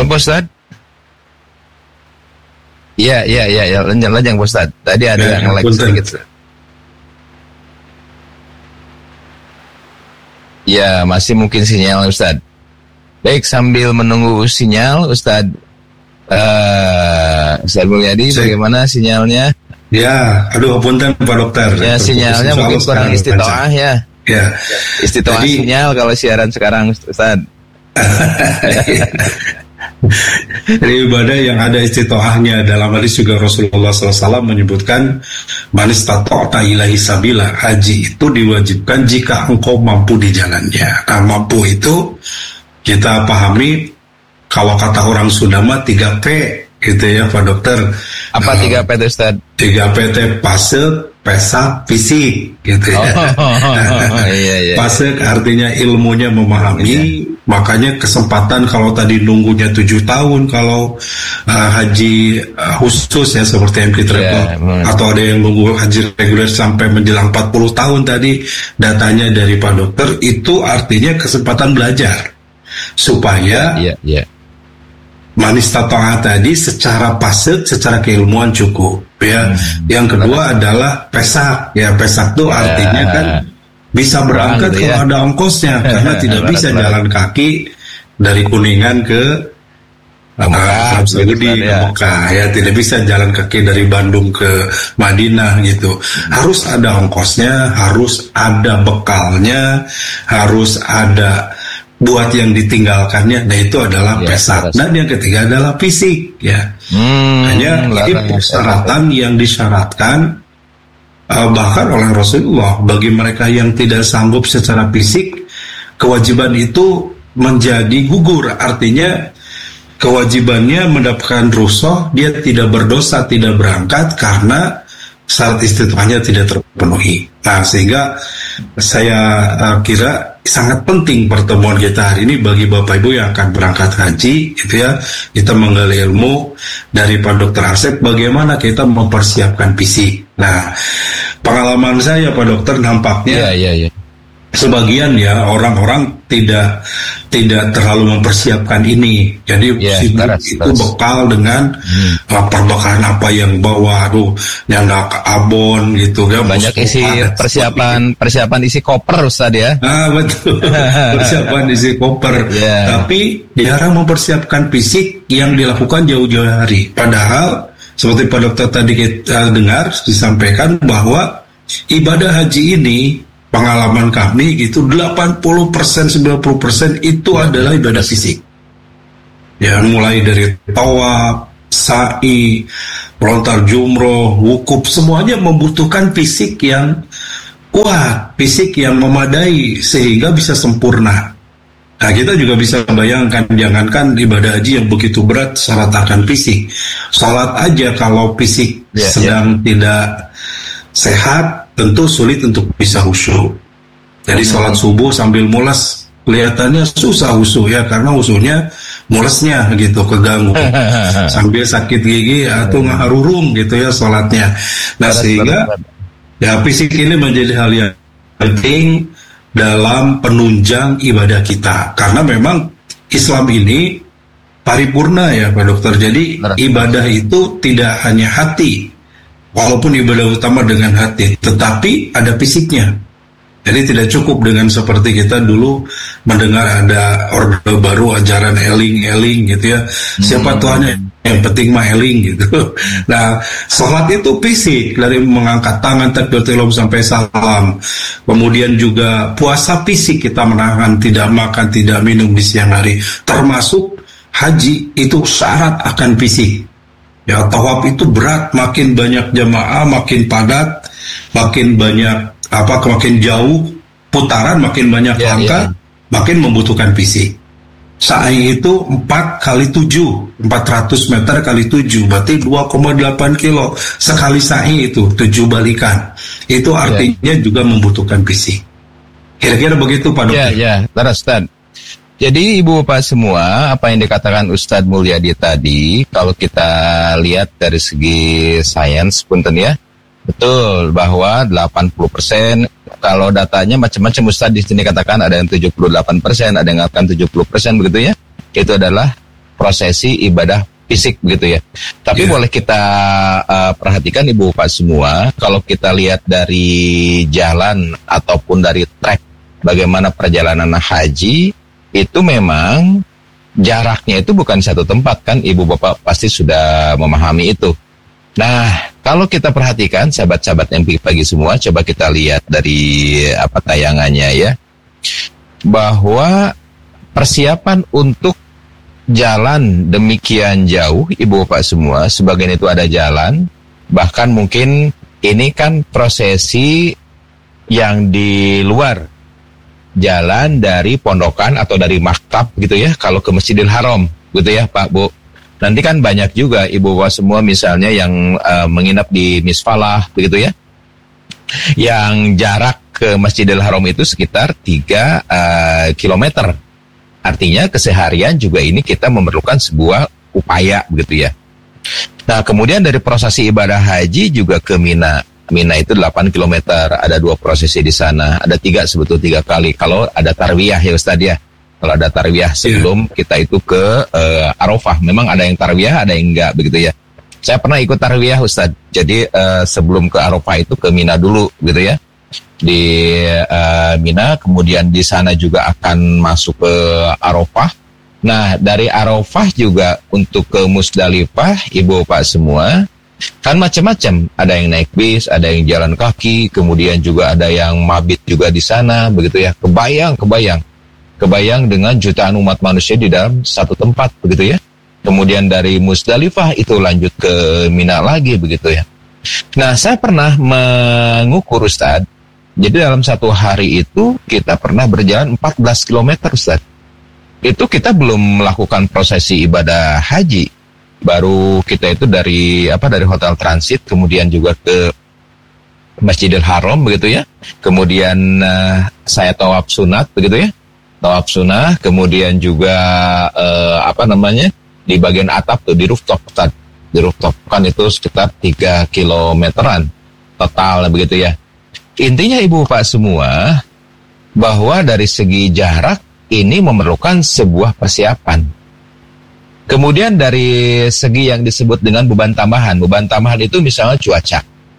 Pak Ustadz? Iya, lanjut Pak Ustadz. Tadi ada yang lag sedikit. Ya, masih mungkin sinyal Ustadz. Baik, sambil menunggu sinyal Ustadz Mulyadi, bagaimana sinyalnya? Ya, aduh punten Pak Dokter. Ya, sinyalnya mungkin kurang istitoah ya. Ya. Istitoah sinyal kalau siaran sekarang Ustadz. Dari ibadah yang ada istitoahnya, dalam hadis juga Rasulullah SAW menyebutkan man istata'ta ilahi sabila, haji itu diwajibkan jika engkau mampu di jalannya. Nah, mampu itu kita pahami kalau kata orang Sunda mah 3P gitu ya Pak Dokter. Apa 3P itu Ustaz? 3P itu pase, pesak, fisik gitu ya. Iya. Pasek artinya ilmunya memahami, makanya kesempatan kalau tadi nunggunya 7 tahun kalau haji khusus ya seperti MK Travel, atau ada yang nunggu haji reguler sampai menjelang 40 tahun tadi datanya dari Pak Dokter, itu artinya kesempatan belajar supaya manis tatoa tadi secara pasek, secara keilmuan cukup ya. Yang kedua adalah pesak ya. Pesak itu artinya kan bisa berangkat kalau ada ongkosnya, karena tidak bisa jalan kaki dari Kuningan ke Arab Saudi ke Mekah ya, tidak bisa jalan kaki dari Bandung ke Madinah gitu. Harus ada ongkosnya, harus ada bekalnya, harus ada buat yang ditinggalkannya. Nah itu adalah pesak. Dan yang ketiga adalah fisik ya. Hanya ini persyaratan yang disyaratkan bahkan oleh Rasulullah bagi mereka yang tidak sanggup secara fisik, kewajiban itu menjadi gugur. Artinya kewajibannya mendapatkan rukhsah, dia tidak berdosa, tidak berangkat karena syarat istitoahnya tidak terpenuhi. Nah, sehingga saya kira sangat penting pertemuan kita hari ini bagi Bapak Ibu yang akan berangkat haji, gitu ya. Kita menggali ilmu dari Pak Dr. Asep bagaimana kita mempersiapkan fisik. Nah, pengalaman saya Pak Dokter nampaknya sebagian ya orang-orang tidak terlalu mempersiapkan ini. Jadi itu bekal dengan perbekalan apa yang bawa, nyandak abon gitu ya. Banyak isi persiapan isi koper Ustaz ya. Betul. Persiapan isi koper. Tapi jarang mempersiapkan fisik yang dilakukan jauh-jauh hari. Padahal seperti Pak Dokter tadi kita dengar disampaikan bahwa ibadah haji ini, pengalaman kami gitu, 80%, 90% itu adalah ibadah fisik. Ya, mulai dari tawaf, sa'i, melontar jumroh, wukuf, semuanya membutuhkan fisik yang kuat, fisik yang memadai sehingga bisa sempurna. Nah, kita juga bisa bayangkan, jangankan ibadah haji yang begitu berat syarat akan fisik. Salat aja kalau fisik sedang tidak sehat, tentu sulit untuk bisa khusyuk. Jadi sholat subuh sambil mulas kelihatannya susah khusyuk ya, karena khusyuknya mulesnya gitu keganggu. Sambil sakit gigi atau ngaharurung gitu ya sholatnya. Nah, sehingga ya fisik ini menjadi hal yang penting dalam penunjang ibadah kita, karena memang Islam ini paripurna ya Pak Dokter. Jadi ibadah itu tidak hanya hati, walaupun ibadah utama dengan hati, tetapi ada fisiknya. Jadi tidak cukup dengan seperti kita dulu mendengar ada orde baru ajaran eling gitu ya. Siapa Tuhannya, yang penting mah eling gitu. Nah, sholat itu fisik, dari mengangkat tangan takbiratul ihram sampai salam. Kemudian juga puasa fisik, kita menahan tidak makan, tidak minum di siang hari. Termasuk haji itu syarat akan fisik. Ya, tawaf itu berat, makin banyak jamaah, makin padat, makin banyak makin jauh putaran, makin banyak langkah, makin membutuhkan fisik. Sa'i itu 4 kali 7, 400 meter kali 7, berarti 2,8 kilo sekali sa'i itu 7 balikan. Itu artinya juga membutuhkan fisik. Kira-kira begitu Pak Dokter. Ustaz. Jadi Ibu Bapak semua, apa yang dikatakan Ustadz Mulyadi tadi, kalau kita lihat dari segi sains punten ya, betul bahwa 80%, kalau datanya macam-macam Ustadz di sini katakan ada yang 78%, ada yang mengatakan 70% begitu ya. Itu adalah prosesi ibadah fisik begitu ya. Tapi boleh kita perhatikan Ibu Bapak semua, kalau kita lihat dari jalan ataupun dari trek bagaimana perjalanan haji, itu memang jaraknya itu bukan satu tempat kan, Ibu Bapak pasti sudah memahami itu. Nah, kalau kita perhatikan sahabat-sahabat yang pagi semua, coba kita lihat dari tayangannya ya, bahwa persiapan untuk jalan demikian jauh, Ibu Bapak semua, sebagian itu ada jalan, bahkan mungkin ini kan prosesi yang di luar jalan dari pondokan atau dari maktab gitu ya, kalau ke Masjidil Haram gitu ya Pak Bu. Nanti kan banyak juga Ibu Bapak semua misalnya yang menginap di Misfalah begitu ya, yang jarak ke Masjidil Haram itu sekitar 3 kilometer. Artinya keseharian juga ini kita memerlukan sebuah upaya begitu ya. Nah, kemudian dari prosesi ibadah haji juga ke Mina. Mina itu 8 km, ada 2 prosesi di sana. Ada 3 kali. Kalau ada tarwiyah ya Ustaz ya. Kalau ada tarwiyah sebelum kita itu ke Arafah. Memang ada yang tarwiyah, ada yang enggak begitu ya. Saya pernah ikut tarwiyah Ustaz. Jadi sebelum ke Arafah itu ke Mina dulu gitu ya. Di Mina, kemudian di sana juga akan masuk ke Arafah. Nah, dari Arafah juga untuk ke Musdalifah, Ibu Bapak semua, kan macam-macam. Ada yang naik bis, ada yang jalan kaki, kemudian juga ada yang mabit juga di sana, begitu ya. Kebayang dengan jutaan umat manusia di dalam satu tempat, begitu ya. Kemudian dari Musdalifah itu lanjut ke Mina lagi, begitu ya. Nah, saya pernah mengukur Ustaz. Jadi dalam satu hari itu kita pernah berjalan 14 km Ustaz. Itu kita belum melakukan prosesi ibadah haji. Baru kita itu dari hotel transit, kemudian juga ke Masjidil Haram begitu ya. Kemudian saya tawaf sunat begitu ya. Tawaf sunah, kemudian juga di bagian atap tuh di rooftop Ustaz. Di rooftop kan itu sekitar 3 kilometeran total begitu ya. Intinya Ibu Bapak semua, bahwa dari segi jarak ini memerlukan sebuah persiapan. Kemudian dari segi yang disebut dengan beban tambahan itu misalnya cuaca.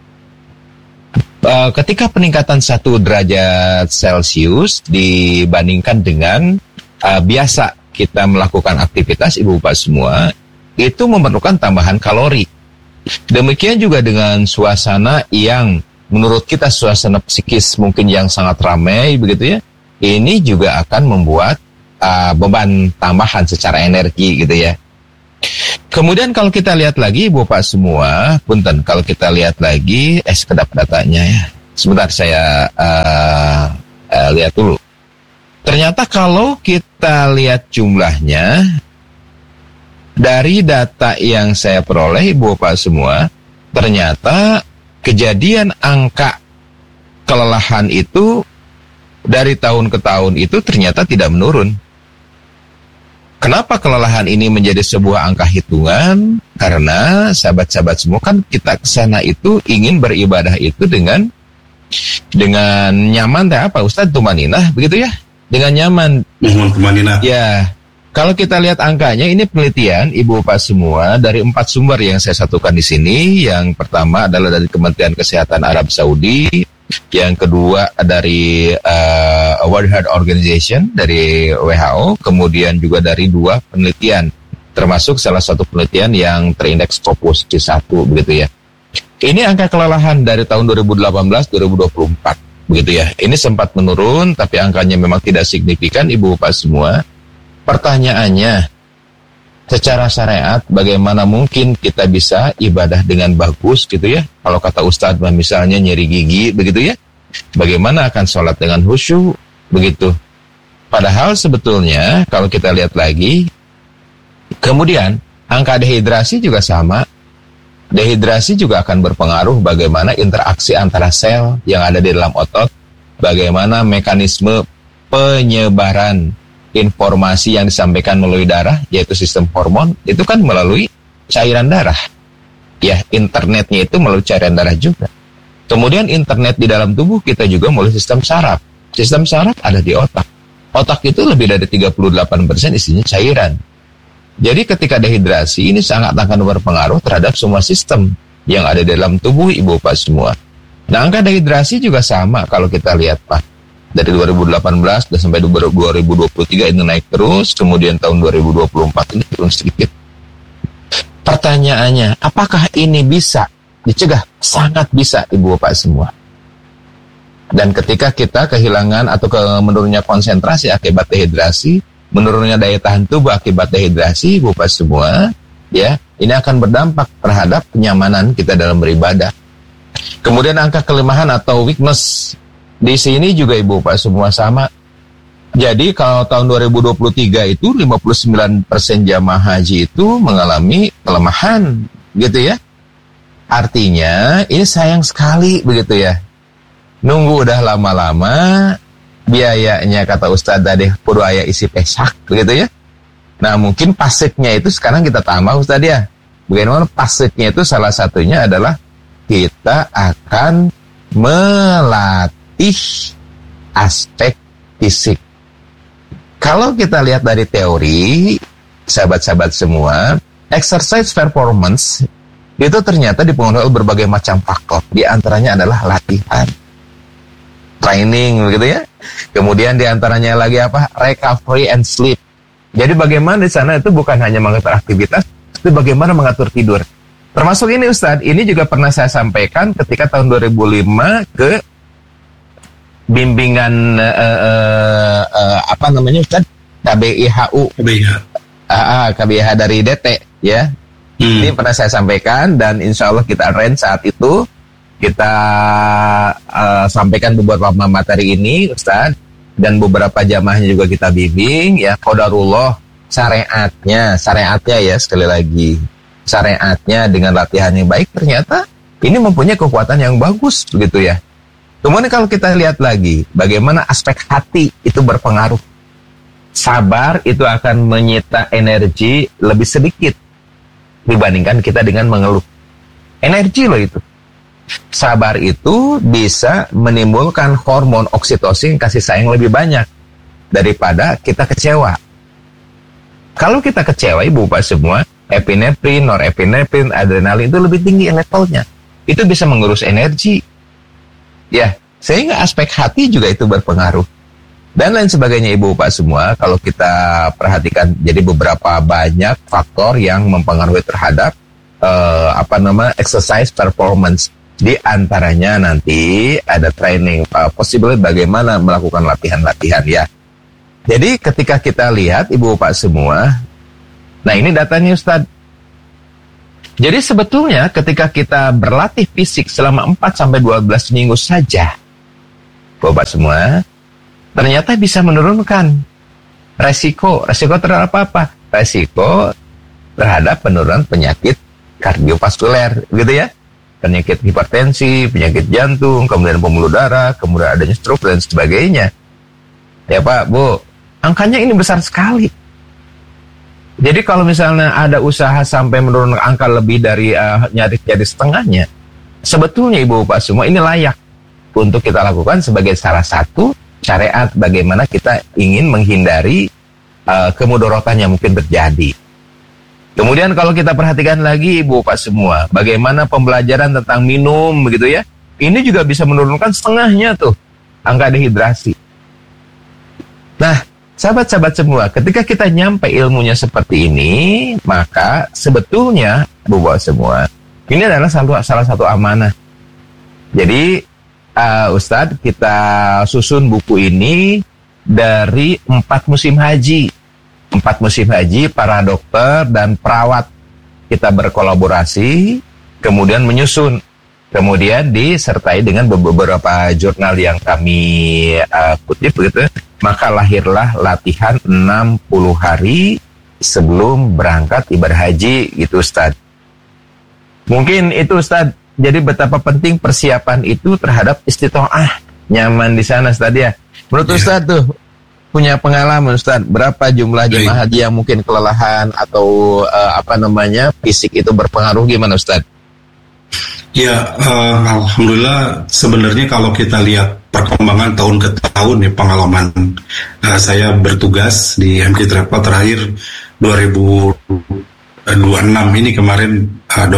Ketika peningkatan 1 derajat Celcius dibandingkan dengan biasa kita melakukan aktivitas Ibu Bapak semua, itu memerlukan tambahan kalori. Demikian juga dengan suasana yang menurut kita suasana psikis mungkin yang sangat ramai begitu ya, ini juga akan membuat beban tambahan secara energi gitu ya. Kemudian kalau kita lihat lagi Ibu Bapak semua, punten, kalau kita lihat lagi sekedap datanya ya. Sebentar saya lihat dulu. Ternyata kalau kita lihat jumlahnya dari data yang saya peroleh Ibu Bapak semua, ternyata kejadian angka kelelahan itu dari tahun ke tahun itu ternyata tidak menurun. Kenapa kelelahan ini menjadi sebuah angka hitungan? Karena sahabat-sahabat semua kan kita ke sana itu ingin beribadah itu dengan nyaman Ustaz, tumaninah begitu ya? Dengan nyaman. Tumaninah. Ya. Kalau kita lihat angkanya, ini penelitian Ibu Bapak semua dari 4 sumber yang saya satukan di sini. Yang pertama adalah dari Kementerian Kesehatan Arab Saudi, yang kedua dari World Health Organization dari WHO, kemudian juga dari 2 penelitian, termasuk salah satu penelitian yang terindeks Scopus C1 begitu ya. Ini angka kelelahan dari tahun 2018-2024 begitu ya. Ini sempat menurun, tapi angkanya memang tidak signifikan Ibu Bapak semua. Pertanyaannya, secara syariat bagaimana mungkin kita bisa ibadah dengan bagus gitu ya? Kalau kata Ustadz misalnya nyeri gigi begitu ya, bagaimana akan sholat dengan khusyuk begitu? Padahal sebetulnya kalau kita lihat lagi, kemudian angka dehidrasi juga sama. Dehidrasi juga akan berpengaruh bagaimana interaksi antara sel yang ada di dalam otot, bagaimana mekanisme penyebaran informasi yang disampaikan melalui darah, yaitu sistem hormon, itu kan melalui cairan darah. Ya, internetnya itu melalui cairan darah juga. Kemudian internet di dalam tubuh kita juga melalui sistem saraf. Sistem saraf ada di otak. Otak itu lebih dari 38% isinya cairan. Jadi ketika dehidrasi ini sangat akan berpengaruh terhadap semua sistem yang ada dalam tubuh ibu bapak semua. Nah, angka dehidrasi juga sama kalau kita lihat Pak. Dari 2018 dan sampai 2023 ini naik terus, kemudian tahun 2024 ini turun sedikit. Pertanyaannya, apakah ini bisa dicegah? Sangat bisa ibu bapak semua. Dan ketika kita kehilangan atau menurunnya konsentrasi akibat dehidrasi, menurunnya daya tahan tubuh akibat dehidrasi, ibu bapak semua, ya, ini akan berdampak terhadap kenyamanan kita dalam beribadah. Kemudian angka kelemahan atau weakness di sini juga ibu bapak semua sama. Jadi kalau tahun 2023 itu 59% jamaah haji itu mengalami kelemahan, gitu ya. Artinya ini sayang sekali begitu ya. Nunggu udah lama-lama, biayanya kata Ustadz tadi kudu aya isi pesak begitu ya. Nah mungkin pasifnya itu sekarang kita tambah Ustadz ya. Bagaimana pasifnya itu salah satunya adalah kita akan melatih aspek fisik. Kalau kita lihat dari teori, sahabat-sahabat semua, exercise performance itu ternyata dipengaruhi berbagai macam faktor. Di antaranya adalah latihan, training, begitu ya. Kemudian di antaranya lagi apa? Recovery and sleep. Jadi bagaimana di sana itu bukan hanya mengatur aktivitas, tapi bagaimana mengatur tidur. Termasuk ini Ustadz, ini juga pernah saya sampaikan ketika tahun 2005 ke bimbingan apa namanya Ustadz? KBIHU. KBIH dari DT ya. Ini pernah saya sampaikan dan insya Allah kita arrange saat itu kita sampaikan beberapa materi ini Ustadz, dan beberapa jamaahnya juga kita bimbing ya. Qadarullah syariatnya ya, sekali lagi syariatnya dengan latihan yang baik ternyata ini mempunyai kekuatan yang bagus begitu ya. Kemudian kalau kita lihat lagi bagaimana aspek hati itu berpengaruh. Sabar itu akan menyita energi lebih sedikit dibandingkan kita dengan mengeluh. Energi loh itu. Sabar itu bisa menimbulkan hormon oksitosin, kasih sayang lebih banyak daripada kita kecewa. Kalau kita kecewa ibu bapak semua, epinefrin, norepinefrin, adrenalin itu lebih tinggi levelnya. Itu bisa mengurus energi. Ya, sehingga aspek hati juga itu berpengaruh. Dan lain sebagainya ibu bapak semua, kalau kita perhatikan, jadi beberapa banyak faktor yang mempengaruhi terhadap exercise performance. Di antaranya nanti ada training, possible bagaimana melakukan latihan-latihan ya. Jadi ketika kita lihat ibu bapak semua, nah ini datanya Ustadz. Jadi sebetulnya ketika kita berlatih fisik selama 4-12 minggu saja, bapak semua, ternyata bisa menurunkan resiko terhadap apa? Resiko terhadap penurunan penyakit kardiovaskuler, gitu ya. Penyakit hipertensi, penyakit jantung, kemudian pembuluh darah, kemudian adanya stroke dan sebagainya. Ya Pak, Bu, angkanya ini besar sekali. Jadi kalau misalnya ada usaha sampai menurunkan angka lebih dari nyaris setengahnya, sebetulnya Ibu Bapak semua ini layak untuk kita lakukan sebagai salah satu syariat bagaimana kita ingin menghindari kemudorotan yang mungkin terjadi. Kemudian kalau kita perhatikan lagi Ibu Bapak semua, bagaimana pembelajaran tentang minum begitu ya, ini juga bisa menurunkan setengahnya tuh angka dehidrasi. Nah, sahabat-sahabat semua, ketika kita nyampe ilmunya seperti ini, maka sebetulnya Ibu Bapak semua, ini adalah salah satu amanah. Jadi Ustadz, kita susun buku ini dari 4 musim haji. 4 musim haji, para dokter dan perawat kita berkolaborasi, kemudian menyusun. Kemudian disertai dengan beberapa jurnal yang kami kutip begitu. Maka lahirlah latihan 60 hari sebelum berangkat ibadah haji gitu Ustadz. Mungkin itu Ustadz. Jadi betapa penting persiapan itu terhadap istitoah nyaman di sana Ustadz ya. Menurut Ustadz tuh punya pengalaman Ustadz, berapa jumlah jemaah haji yang mungkin kelelahan atau fisik itu berpengaruh, gimana Ustadz? Ya, alhamdulillah sebenarnya kalau kita lihat perkembangan tahun ke tahun ya, pengalaman saya bertugas di MK Travel terakhir 2026 ini kemarin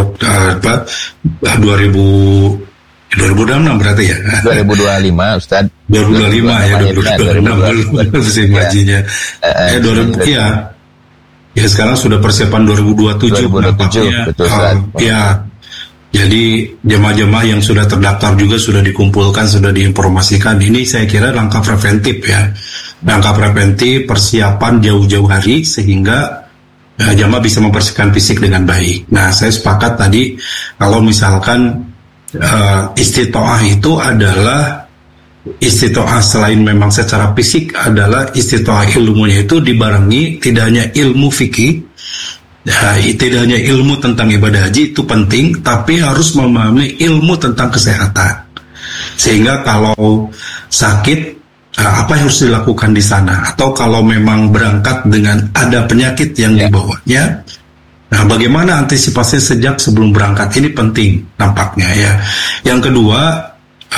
2026 berarti ya. 2025 Ustaz. 2025 ya, 2026 sih majinya. 2000 ya. Ya sekarang sudah persiapan 2027 nampaknya. Betul, ya. Jadi jemaah-jemaah yang sudah terdaftar juga sudah dikumpulkan, sudah diinformasikan. Ini saya kira langkah preventif ya. Langkah preventif, persiapan jauh-jauh hari sehingga jemaah bisa mempersiapkan fisik dengan baik. Nah, saya sepakat tadi kalau misalkan istitoah itu adalah istitoah selain memang secara fisik adalah istitoah ilmunya itu dibarengi tidak hanya ilmu fikih. Tidak hanya ilmu tentang ibadah haji itu penting, tapi harus memahami ilmu tentang kesehatan. Sehingga kalau sakit, apa yang harus dilakukan di sana? Atau kalau memang berangkat dengan ada penyakit yang dibawanya, nah bagaimana antisipasi sejak sebelum berangkat? Ini penting nampaknya ya. Yang kedua,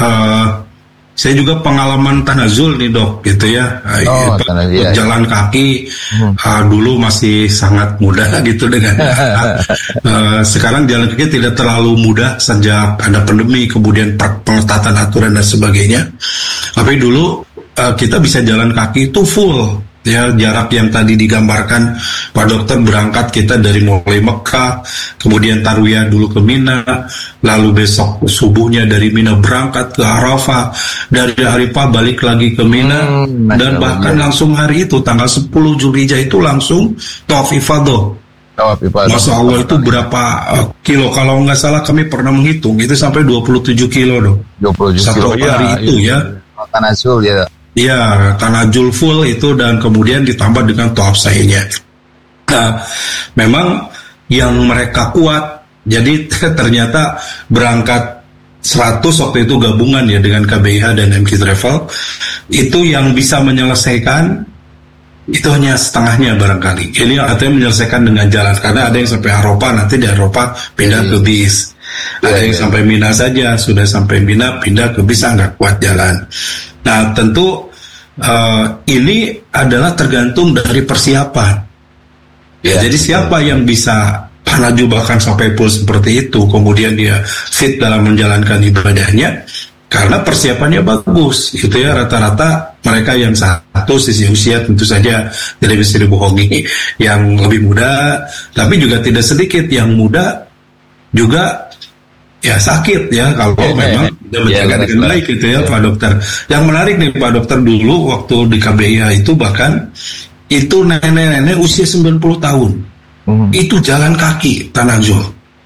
saya juga pengalaman tanazul nih dok, gitu ya. Jalan kaki dulu masih sangat mudah gitu dengan sekarang jalan kaki tidak terlalu mudah sejak ada pandemi, kemudian pengetatan aturan dan sebagainya. Tapi dulu kita bisa jalan kaki itu full. Ya, jarak yang tadi digambarkan Pak Dokter, berangkat kita dari mulai Mekah, kemudian Tarwiyah dulu ke Mina, lalu besok subuhnya dari Mina berangkat ke Arafah, dari Arafah balik lagi ke Mina, dan bahkan langsung hari itu tanggal 10 Zulhijjah itu langsung Tawaf Ifadah. Masya Allah, itu berapa kilo? Kalau nggak salah kami pernah menghitung itu sampai 27 kilo dong. 27 satu kilo hari itu ya. Tanazul ya. Iya, tanajul full itu dan kemudian ditambah dengan tawaf sa'iynya. Nah, memang yang mereka kuat, jadi ternyata berangkat 100 waktu itu gabungan ya dengan KBIH dan MK Travel, itu yang bisa menyelesaikan itu hanya setengahnya barangkali. Ini artinya menyelesaikan dengan jalan, karena ada yang sampai Arafah, nanti di Arafah pindah ke bis. Ada yang sampai Mina saja, sudah sampai Mina pindah ke bis, nggak kuat jalan. Nah, tentu ini adalah tergantung dari persiapan. Jadi siapa yang bisa panaju bahkan sampai full seperti itu, kemudian dia fit dalam menjalankan ibadahnya, karena persiapannya bagus, gitu ya. Rata-rata mereka yang satu sisi usia tentu saja tidak bisa dibohongi, yang lebih muda, tapi juga tidak sedikit yang muda juga ya sakit ya kalau memang tidak menjaga dengan baik gitu ya Pak Dokter. Yang menarik nih Pak Dokter, dulu waktu di KBIH itu bahkan itu nenek-nenek usia 90 tahun itu jalan kaki tanazul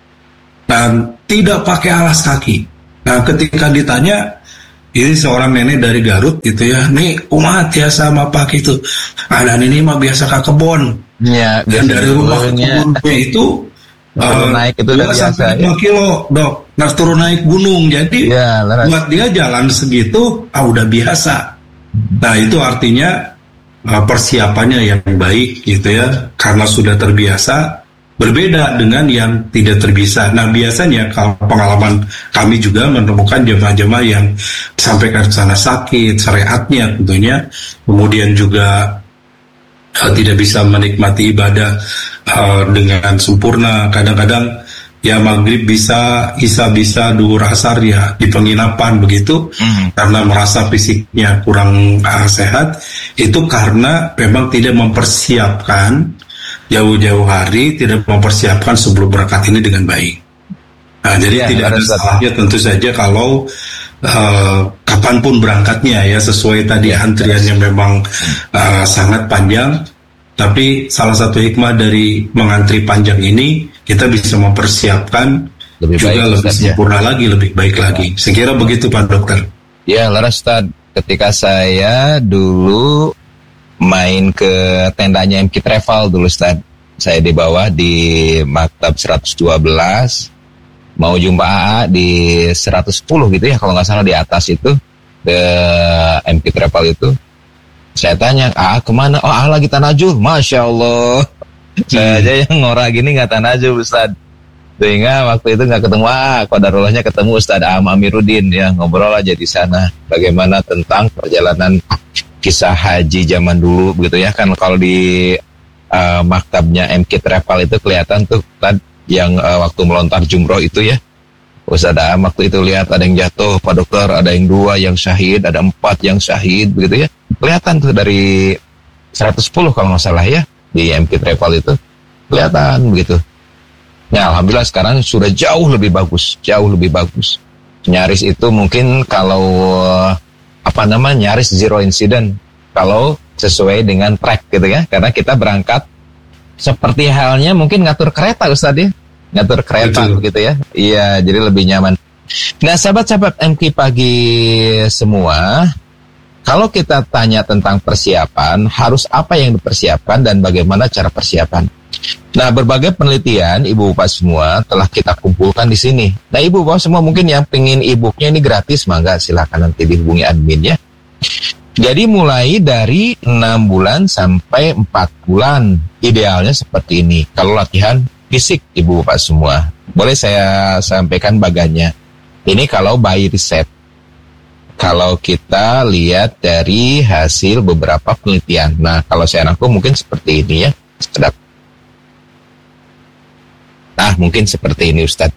dan tidak pakai alas kaki. Nah, ketika ditanya, ini seorang nenek dari Garut gitu ya, nih umat ya sama pak itu, dan ini mah biasa ke kebon ya, dan dari rumah ke kebunnya itu naik itu udah biasa 5 kilo dok. Nah, turun naik gunung, jadi buat dia jalan segitu udah biasa. Nah, itu artinya persiapannya yang baik gitu ya, karena sudah terbiasa. Berbeda dengan yang tidak terbiasa. Nah, biasanya kalau pengalaman kami juga menemukan jemaah-jemaah yang sampai ke sana sakit, syariatnya tentunya, kemudian juga tidak bisa menikmati ibadah dengan sempurna. Kadang-kadang ya maghrib bisa, isya bisa, duhur asar ya di penginapan begitu, karena merasa fisiknya kurang sehat. Itu karena memang tidak mempersiapkan jauh-jauh hari, tidak mempersiapkan sebelum berangkat ini dengan baik. Nah, jadi tidak ada salahnya tentu saja kalau kapanpun berangkatnya ya, sesuai tadi antriannya memang sangat panjang. Tapi salah satu hikmah dari mengantri panjang ini, kita bisa mempersiapkan lebih juga baik, lebih sempurna lagi, lebih baik lagi. Saya kira begitu Pak Dokter. Ya, laras Ustaz, ketika saya dulu main ke tendanya MK Travel dulu Ustaz, saya di bawah di maktab 112, mau jumpa AA di 110 gitu ya kalau nggak salah, di atas itu ke MK Travel itu. Saya tanya, kemana? Oh, lagi tanajul. Masya Allah. Saya aja yang ngora gini nggak tanajul Ustaz. Sehingga waktu itu nggak ketemu, qadarulahnya ketemu Ustadz Am Amiruddin ya, ngobrol aja di sana bagaimana tentang perjalanan kisah haji zaman dulu begitu ya. Kan kalau di maktabnya MK Travel itu kelihatan tuh yang waktu melontar jumroh itu ya, Ustadz Am waktu itu lihat ada yang jatuh, Pak Dokter, ada yang 2 yang syahid, ada 4 yang syahid begitu ya. Kelihatan tuh dari 110 kalau nggak salah ya di MK Travel itu kelihatan begitu. Ya, alhamdulillah sekarang sudah jauh lebih bagus. Nyaris itu mungkin kalau nyaris zero incident kalau sesuai dengan track gitu ya. Karena kita berangkat seperti halnya mungkin ngatur kereta Ustadz ya. Ngatur kereta begitu ya. Iya, jadi lebih nyaman. Nah, sahabat-sahabat MK Pagi semua, kalau kita tanya tentang persiapan, harus apa yang dipersiapkan dan bagaimana cara persiapan? Nah, berbagai penelitian Ibu Bapak semua telah kita kumpulkan di sini. Nah, Ibu Bapak semua mungkin yang pengen e-booknya ini gratis, mangga silakan nanti dihubungi admin ya. Jadi mulai dari 6 bulan sampai 4 bulan, idealnya seperti ini. Kalau latihan fisik Ibu Bapak semua, boleh saya sampaikan baganya. Ini kalau by riset. Kalau kita lihat dari hasil beberapa penelitian. Nah, kalau saya rangkum mungkin seperti ini ya. Sedap. Nah, mungkin seperti ini Ustadz.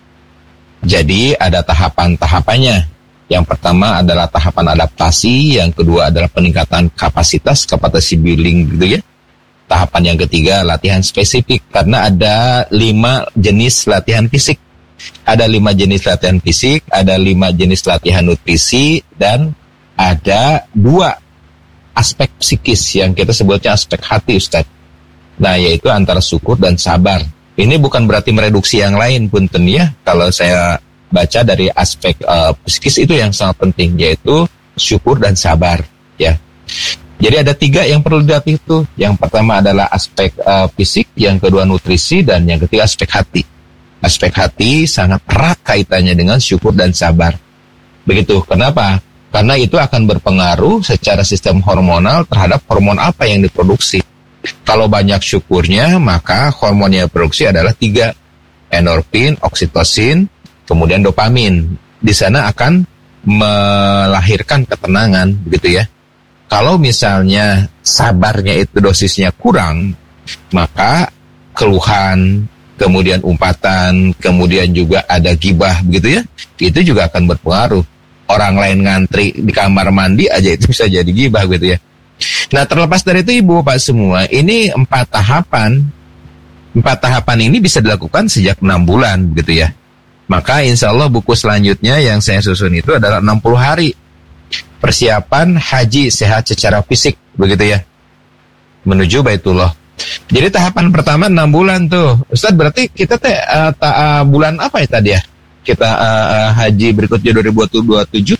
Jadi ada tahapan-tahapannya. Yang pertama adalah tahapan adaptasi, yang kedua adalah peningkatan kapasitas building gitu ya. Tahapan yang ketiga latihan spesifik, karena ada 5 jenis latihan fisik. Ada 5 jenis latihan fisik, ada 5 jenis latihan nutrisi, dan ada 2 aspek psikis yang kita sebutnya aspek hati Ustadz. Nah, yaitu antara syukur dan sabar. Ini bukan berarti mereduksi yang lain, punten ya. Kalau saya baca dari aspek psikis itu yang sangat penting, yaitu syukur dan sabar ya. Jadi ada 3 yang perlu dilatih itu. Yang pertama adalah aspek fisik, yang kedua nutrisi, dan yang ketiga aspek hati. Aspek hati sangat erat kaitannya dengan syukur dan sabar. Begitu. Kenapa? Karena itu akan berpengaruh secara sistem hormonal terhadap hormon apa yang diproduksi. Kalau banyak syukurnya, maka hormon yang diproduksi adalah 3. Endorfin, oksitosin, kemudian dopamin. Di sana akan melahirkan ketenangan, begitu ya. Kalau misalnya sabarnya itu dosisnya kurang, maka keluhan, kemudian umpatan, kemudian juga ada gibah, begitu ya. Itu juga akan berpengaruh. Orang lain ngantri di kamar mandi aja itu bisa jadi gibah, gitu ya. Nah, terlepas dari itu Ibu Bapak semua, ini 4 tahapan. 4 tahapan ini bisa dilakukan sejak 6 bulan, begitu ya. Maka insya Allah buku selanjutnya yang saya susun itu adalah 60 hari persiapan haji sehat secara fisik, begitu ya, menuju Baitullah. Jadi tahapan pertama 6 bulan tuh Ustadz, berarti kita bulan apa ya tadi ya kita haji berikutnya 2027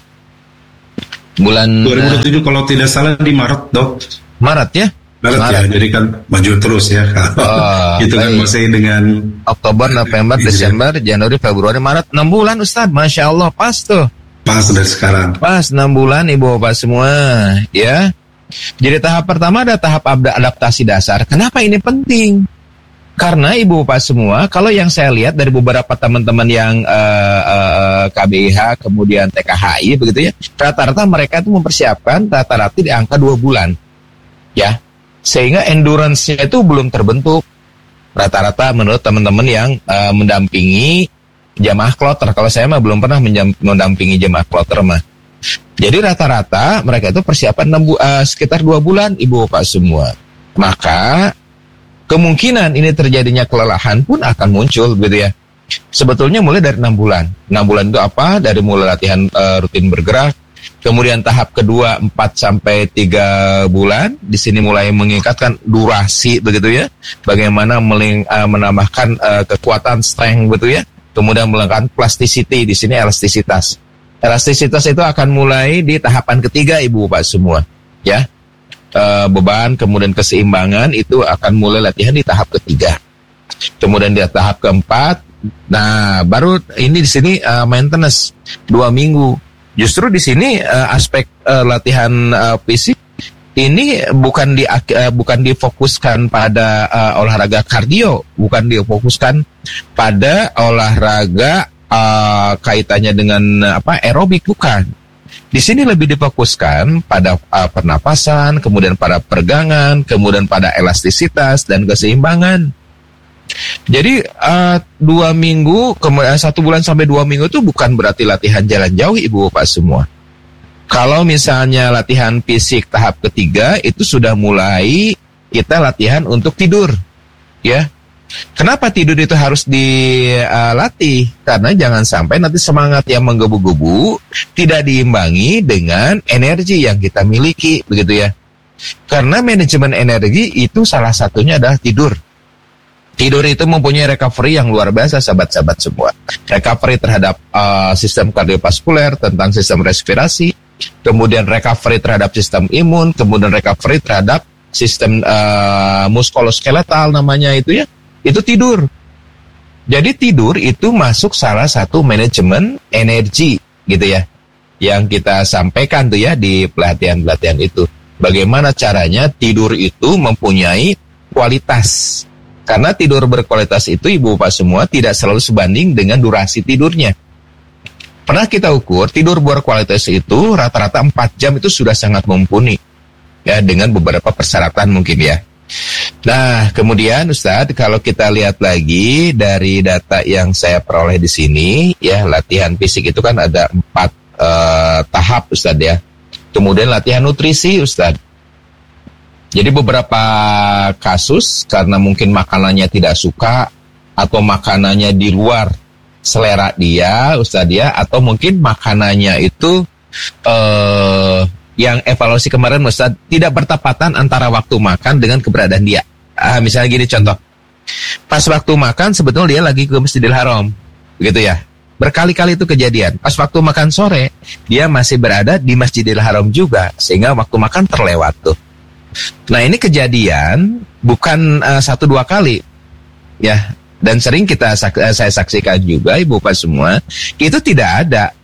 bulan 2027 kalau tidak salah di Maret Dok. Maret ya, jadi kan maju terus ya. Itu kan masih dengan Oktober, November, Desember, Januari, Februari, Maret, 6 bulan Ustadz, Masya Allah, pas tuh. Pas dari sekarang. Pas 6 bulan Ibu Bapak semua ya. Jadi tahap pertama ada tahap adaptasi dasar. Kenapa ini penting? Karena Ibu Bapak semua, kalau yang saya lihat dari beberapa teman-teman yang KBIH, kemudian TKHI begitu ya, rata-rata mereka itu mempersiapkan rata-rata di angka 2 bulan. Ya. Sehingga endurance-nya itu belum terbentuk. Rata-rata menurut teman-teman yang mendampingi jamaah kloter. Kalau saya mah belum pernah mendampingi jamaah kloter mah. Jadi rata-rata mereka itu persiapan sekitar 2 bulan Ibu Bapak semua. Maka kemungkinan ini terjadinya kelelahan pun akan muncul gitu ya. Sebetulnya mulai dari 6 bulan. 6 bulan itu apa? Dari mulai latihan rutin bergerak. Kemudian tahap kedua 4 sampai 3 bulan. Di sini mulai meningkatkan durasi begitu ya. Bagaimana menambahkan kekuatan strength begitu ya. Kemudian melakukan plasticity, di sini elastisitas. Elastisitas itu akan mulai di tahapan ketiga Ibu Bapak semua, ya. Beban, kemudian keseimbangan itu akan mulai latihan di tahap ketiga. Kemudian di tahap keempat, nah baru ini di sini maintenance 2 minggu. Justru di sini aspek latihan fisik ini bukan difokuskan pada olahraga kardio, bukan difokuskan pada olahraga kaitannya dengan aerobik, bukan. Di sini lebih difokuskan pada pernapasan, kemudian pada peregangan, kemudian pada elastisitas dan keseimbangan. Jadi 2 minggu, kemudian 1 bulan sampai 2 minggu itu bukan berarti latihan jalan jauh, Ibu Bapak semua. Kalau misalnya latihan fisik tahap ketiga itu sudah mulai kita latihan untuk tidur, ya. Kenapa tidur itu harus dilatih? Karena jangan sampai nanti semangat yang menggebu-gebu tidak diimbangi dengan energi yang kita miliki, begitu ya. Karena manajemen energi itu salah satunya adalah tidur. Tidur itu mempunyai recovery yang luar biasa, sahabat-sahabat semua. Recovery terhadap sistem kardiovaskuler, tentang sistem respirasi, kemudian recovery terhadap sistem imun, kemudian recovery terhadap sistem muskuloskeletal namanya itu ya, itu tidur. Jadi tidur itu masuk salah satu manajemen energi gitu ya, yang kita sampaikan tuh ya di pelatihan-pelatihan itu. Bagaimana caranya tidur itu mempunyai kualitas. Karena tidur berkualitas itu, Ibu Bapak semua, tidak selalu sebanding dengan durasi tidurnya. Pernah kita ukur, tidur berkualitas itu rata-rata 4 jam itu sudah sangat mumpuni. Ya, dengan beberapa persyaratan mungkin ya. Nah, kemudian Ustadz, kalau kita lihat lagi dari data yang saya peroleh di sini, ya, latihan fisik itu kan ada 4 tahap Ustadz ya. Kemudian latihan nutrisi Ustadz. Jadi beberapa kasus karena mungkin makanannya tidak suka atau makanannya di luar selera dia, Ustadz ya, atau mungkin makanannya itu yang evaluasi kemarin Ustadz tidak bertepatan antara waktu makan dengan keberadaan dia. Misalnya gini contoh, pas waktu makan sebetulnya dia lagi ke Masjidil Haram, begitu ya. Berkali-kali itu kejadian. Pas waktu makan sore dia masih berada di Masjidil Haram juga, sehingga waktu makan terlewat tuh. Nah ini kejadian bukan 1-2 kali ya, dan sering saya saksikan juga Ibu Bapak semua, itu tidak ada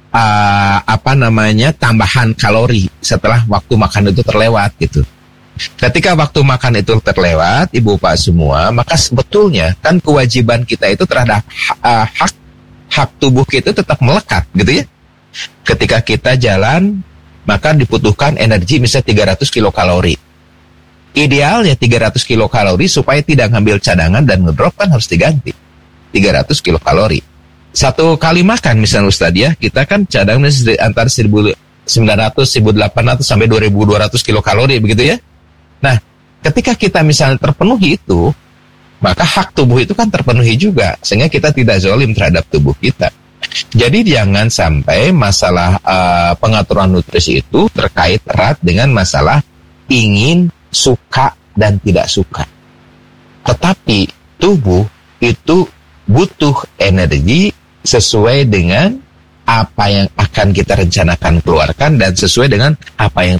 tambahan kalori setelah waktu makan itu terlewat gitu. Ketika waktu makan itu terlewat Ibu Bapak semua, maka sebetulnya kan kewajiban kita itu terhadap hak tubuh kita tetap melekat gitu ya. Ketika kita jalan, maka dibutuhkan energi misalnya 300 kilokalori. Idealnya 300 kilokalori supaya tidak ngambil cadangan dan ngedrop kan harus diganti. 300 kilokalori. Satu kali makan misalnya Ustadz ya, kita kan cadangan antara 1.900, 1.800 sampai 2.200 kilokalori begitu ya. Nah, ketika kita misalnya terpenuhi itu, maka hak tubuh itu kan terpenuhi juga, sehingga kita tidak zalim terhadap tubuh kita. Jadi jangan sampai masalah pengaturan nutrisi itu terkait erat dengan masalah ingin, suka, dan tidak suka. Tetapi tubuh itu butuh energi sesuai dengan apa yang akan kita rencanakan keluarkan dan sesuai dengan apa yang